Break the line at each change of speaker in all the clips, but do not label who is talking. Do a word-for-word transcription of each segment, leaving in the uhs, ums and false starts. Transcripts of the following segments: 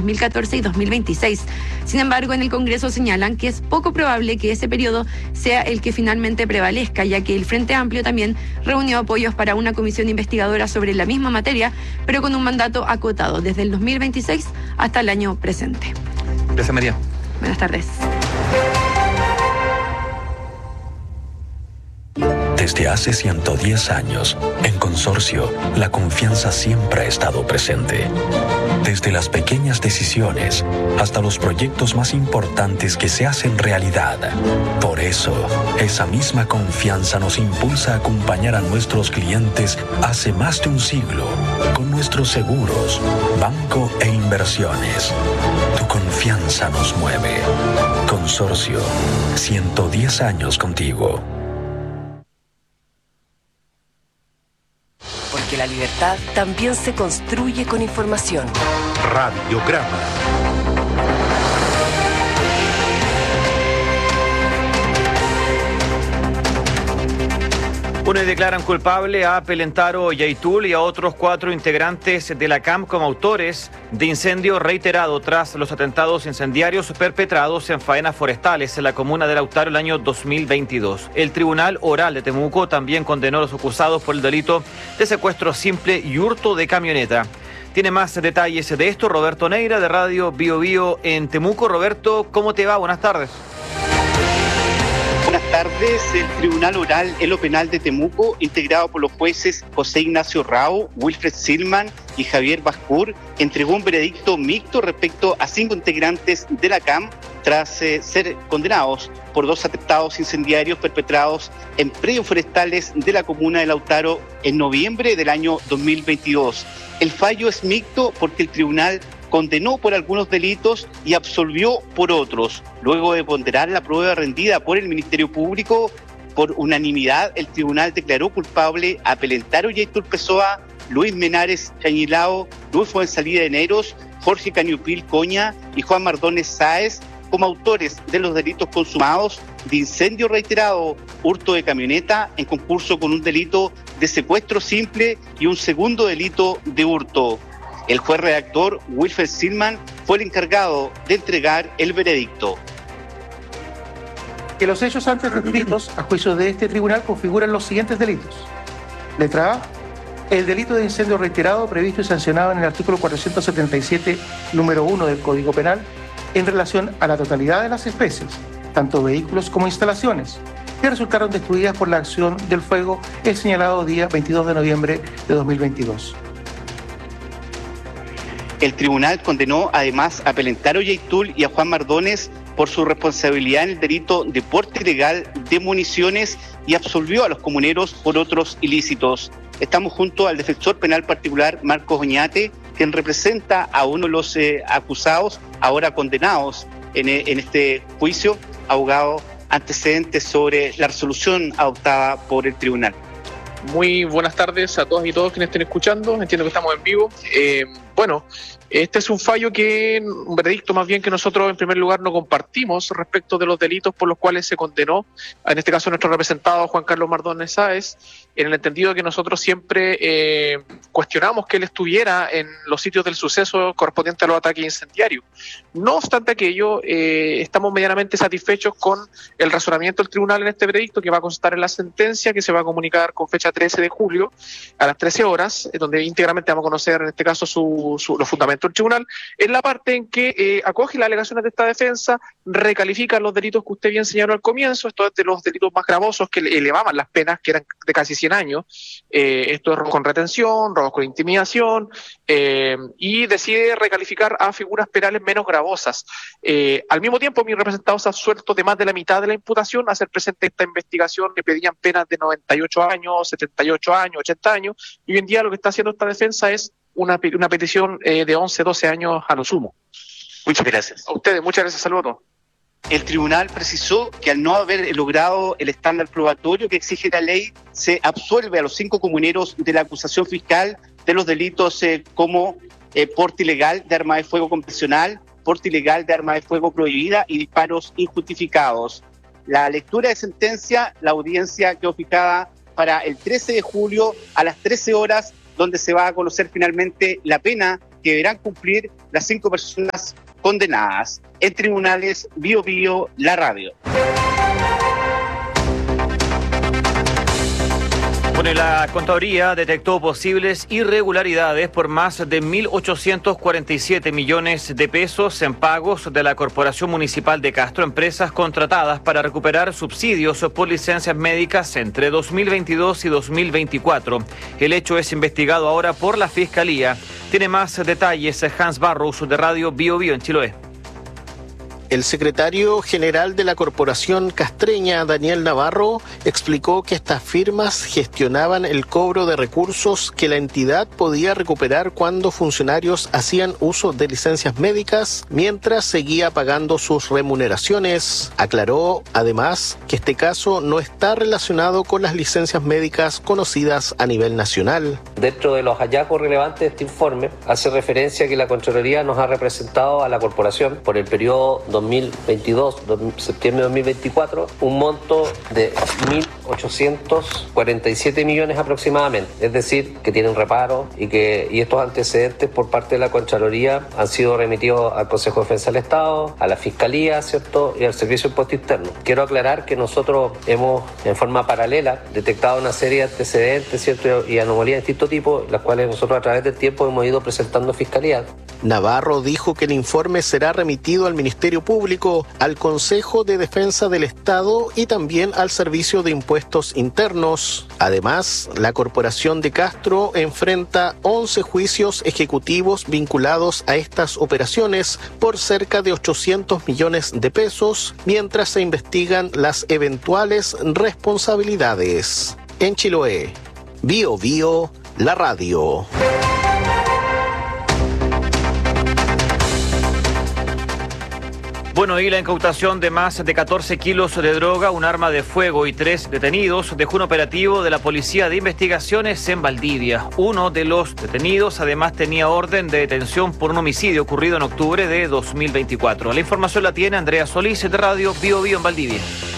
dos mil catorce y dos mil veintiséis. Sin embargo, en el Congreso señalan que es poco probable que ese periodo sea el que finalmente prevalezca, ya que el Frente Amplio también reunió apoyos para una comisión investigadora sobre la misma materia, pero con un mandato acotado desde el dos mil veintiséis hasta el año presente.
Gracias, María.
Buenas tardes.
Desde hace ciento diez años, en Consorcio, la confianza siempre ha estado presente. Desde las pequeñas decisiones hasta los proyectos más importantes que se hacen realidad. Por eso, esa misma confianza nos impulsa a acompañar a nuestros clientes hace más de un siglo con nuestros seguros, banco e inversiones. Tu confianza nos mueve. Consorcio, ciento diez años contigo.
Porque la libertad también se construye con información.
Radiograma.
Uno declaran culpable a Pelentaro Yaitul y a otros cuatro integrantes de la C A M como autores de incendio reiterado tras los atentados incendiarios perpetrados en faenas forestales en la comuna de Lautaro el año dos mil veintidós. El Tribunal Oral de Temuco también condenó a los acusados por el delito de secuestro simple y hurto de camioneta. Tiene más detalles de esto Roberto Neira de Radio Bio Bio en Temuco. Roberto, ¿cómo te va? Buenas tardes.
Buenas tardes. El Tribunal Oral en lo Penal de Temuco, integrado por los jueces José Ignacio Rao, Wilfred Silman y Javier Bascur, entregó un veredicto mixto respecto a cinco integrantes de la C A M tras eh, ser condenados por dos atentados incendiarios perpetrados en predios forestales de la comuna de Lautaro en noviembre del año dos mil veintidós. El fallo es mixto porque el tribunal condenó por algunos delitos y absolvió por otros. Luego de ponderar la prueba rendida por el Ministerio Público, por unanimidad, el tribunal declaró culpable a Pelentaro Yaitul Pessoa, Luis Menares Chañilao, Luis Fuenzalida de Neros, Jorge Cañupil Coña y Juan Mardones Sáez como autores de los delitos consumados de incendio reiterado, hurto de camioneta en concurso con un delito de secuestro simple y un segundo delito de hurto. El juez redactor Wilfred Silman fue el encargado de entregar el veredicto.
Que los hechos antes descritos a juicio de este tribunal configuran los siguientes delitos. Letra A. El delito de incendio reiterado previsto y sancionado en el artículo cuatrocientos setenta y siete, número uno del Código Penal, en relación a la totalidad de las especies, tanto vehículos como instalaciones, que resultaron destruidas por la acción del fuego el señalado día veintidós de noviembre de dos mil veintidós.
El tribunal condenó además a Pelentaro Yaitul y a Juan Mardones por su responsabilidad en el delito de porte ilegal de municiones y absolvió a los comuneros por otros ilícitos. Estamos junto al defensor penal particular Marcos Oñate, quien representa a uno de los eh, acusados, ahora condenados en, en este juicio, abogado antecedentes sobre la resolución adoptada por el tribunal.
Muy buenas tardes a todas y todos quienes estén escuchando. Entiendo que estamos en vivo. Eh, bueno, este es un fallo que, un veredicto más bien que nosotros en primer lugar no compartimos respecto de los delitos por los cuales se condenó, en este caso nuestro representado Juan Carlos Mardones Sáez, en el entendido que nosotros siempre eh, cuestionamos que él estuviera en los sitios del suceso correspondiente a los ataques incendiarios. No obstante aquello, eh, estamos medianamente satisfechos con el razonamiento del tribunal en este veredicto, que va a constar en la sentencia, que se va a comunicar con fecha trece de julio a las trece horas, donde íntegramente vamos a conocer en este caso su, su, los fundamentos del tribunal, en la parte en que eh, acoge las alegaciones de esta defensa, recalifica los delitos que usted bien señaló al comienzo, esto es de los delitos más gravosos que elevaban las penas, que eran de casi cien años, eh, esto es robo con retención, robo con intimidación, eh, y decide recalificar a figuras penales menos gravosas. Eh, al mismo tiempo, mis representados han suelto de más de la mitad de la imputación a hacer presente esta investigación, que pedían penas de noventa y ocho años, setenta y ocho años, ochenta años, y hoy en día lo que está haciendo esta defensa es una, una petición eh, de once, doce años a lo sumo.
Muchas gracias.
A ustedes, muchas gracias, saludos.
El tribunal precisó que al no haber logrado el estándar probatorio que exige la ley, se absuelve a los cinco comuneros de la acusación fiscal de los delitos eh, como eh, porte ilegal de arma de fuego convencional, porte ilegal de arma de fuego prohibida y disparos injustificados. La lectura de sentencia, la audiencia quedó fijada para el trece de julio a las trece horas, donde se va a conocer finalmente la pena que deberán cumplir las cinco personas condenadas. En tribunales, Bio Bio, la radio.
Bueno, la Contraloría detectó posibles irregularidades por más de mil ochocientos cuarenta y siete millones de pesos en pagos de la Corporación Municipal de Castro, empresas contratadas para recuperar subsidios por licencias médicas entre dos mil veintidós y dos mil veinticuatro. El hecho es investigado ahora por la Fiscalía. Tiene más detalles Hans Barros de Radio Bio Bio en Chiloé.
El secretario general de la Corporación Castreña, Daniel Navarro, explicó que estas firmas gestionaban el cobro de recursos que la entidad podía recuperar cuando funcionarios hacían uso de licencias médicas mientras seguía pagando sus remuneraciones. Aclaró, además, que este caso no está relacionado con las licencias médicas conocidas a nivel nacional.
Dentro de los hallazgos relevantes de este informe, hace referencia a que la Contraloría nos ha representado a la Corporación por el periodo dos mil veintidós, septiembre de dos mil veinticuatro, un monto de mil ochocientos cuarenta y siete millones aproximadamente. Es decir, que tienen reparo y que y estos antecedentes por parte de la Contraloría han sido remitidos al Consejo de Defensa del Estado, a la Fiscalía, ¿cierto? Y al Servicio de Impuesto Interno. Quiero aclarar que nosotros hemos, en forma paralela, detectado una serie de antecedentes, ¿cierto? Y anomalías de distinto tipo, las cuales nosotros a través del tiempo hemos ido presentando a Fiscalía.
Navarro dijo que el informe será remitido al Ministerio Público, al Consejo de Defensa del Estado y también al Servicio de Impuestos Internos. Además, la Corporación de Castro enfrenta once juicios ejecutivos vinculados a estas operaciones por cerca de ochocientos millones de pesos, mientras se investigan las eventuales responsabilidades. En Chiloé, Bio Bio, la radio.
Bueno, y la incautación de más de catorce kilos de droga, un arma de fuego y tres detenidos dejó un operativo de la Policía de Investigaciones en Valdivia. Uno de los detenidos además tenía orden de detención por un homicidio ocurrido en octubre de dos mil veinticuatro. La información la tiene Andrea Solís de Radio Bio Bio en Valdivia.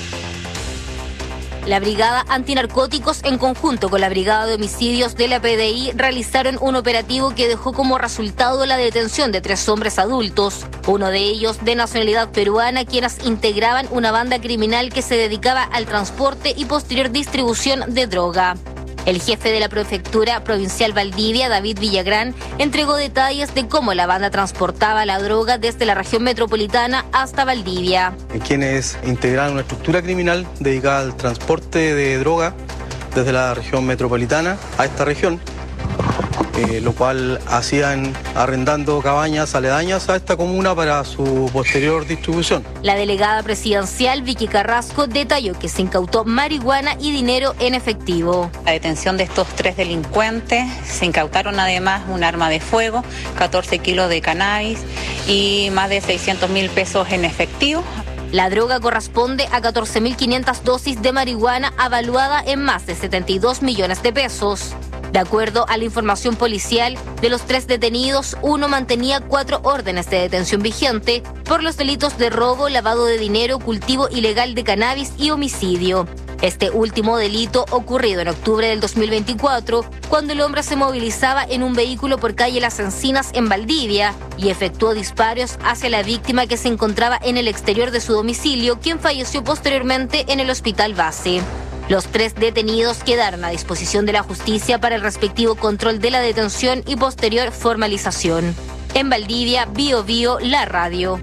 La Brigada Antinarcóticos, en conjunto con la Brigada de Homicidios de la P D I, realizaron un operativo que dejó como resultado la detención de tres hombres adultos, uno de ellos de nacionalidad peruana, quienes integraban una banda criminal que se dedicaba al transporte y posterior distribución de droga. El jefe de la Prefectura Provincial Valdivia, David Villagrán, entregó detalles de cómo la banda transportaba la droga desde la región metropolitana hasta Valdivia.
Quienes integraron una estructura criminal dedicada al transporte de droga desde la región metropolitana a esta región, eh, lo cual hacían arrendando cabañas aledañas a esta comuna para su posterior distribución.
La delegada presidencial Vicky Carrasco detalló que se incautó marihuana y dinero en efectivo.
La detención de estos tres delincuentes, se incautaron además un arma de fuego, catorce kilos de cannabis y más de seiscientos mil pesos en efectivo.
La droga corresponde a catorce mil quinientas dosis de marihuana avaluada en más de setenta y dos millones de pesos. De acuerdo a la información policial, de los tres detenidos, uno mantenía cuatro órdenes de detención vigente por los delitos de robo, lavado de dinero, cultivo ilegal de cannabis y homicidio. Este último delito ocurrido en octubre del dos mil veinticuatro, cuando el hombre se movilizaba en un vehículo por calle Las Encinas en Valdivia y efectuó disparos hacia la víctima que se encontraba en el exterior de su domicilio, quien falleció posteriormente en el hospital base. Los tres detenidos quedaron a disposición de la justicia para el respectivo control de la detención y posterior formalización. En Valdivia, Bio Bio, la radio.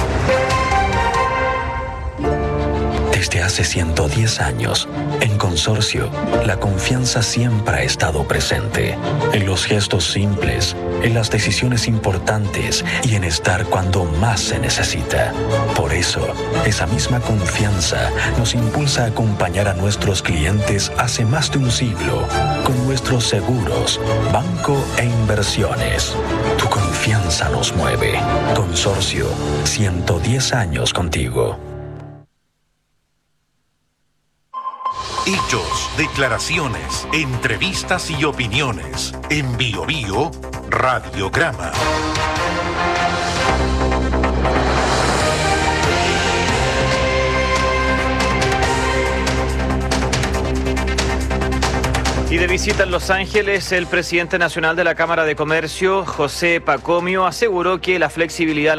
Desde hace ciento diez años, en Consorcio, la confianza siempre ha estado presente. En los gestos simples, en las decisiones importantes y en estar cuando más se necesita. Por eso, esa misma confianza nos impulsa a acompañar a nuestros clientes hace más de un siglo con nuestros seguros, banco e inversiones. Tu confianza nos mueve. Consorcio, ciento diez años contigo.
Hechos, declaraciones, entrevistas y opiniones. En Bio Bio, Radiograma.
Y de visita en Los Ángeles, el presidente nacional de la Cámara de Comercio, José Pacomio, aseguró que la flexibilidad